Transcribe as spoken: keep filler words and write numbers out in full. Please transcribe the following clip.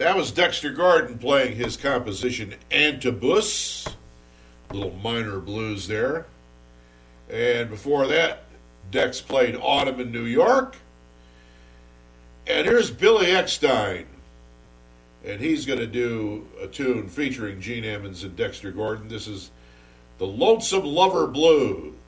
That was Dexter Gordon playing his composition Antibus, little minor blues there. And before that, Dex played Autumn in New York. And here's Billy Eckstein. And he's going to do a tune featuring Gene Ammons and Dexter Gordon. This is The Lonesome Lover Blues.